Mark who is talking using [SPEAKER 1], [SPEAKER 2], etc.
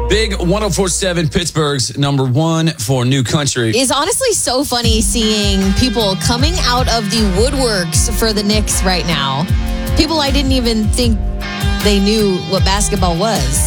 [SPEAKER 1] Big 104.7 Pittsburgh's number one for New Country.
[SPEAKER 2] It's honestly so funny seeing people coming out of the woodworks for the Knicks right now. People I didn't even think they knew what basketball was.